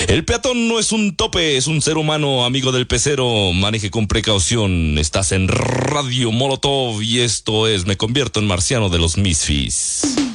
El peatón no es un tope, es un ser humano, amigo del pecero. Maneje con precaución. Estás en Radio Molotov y esto es Me convierto en marciano de los Misfits.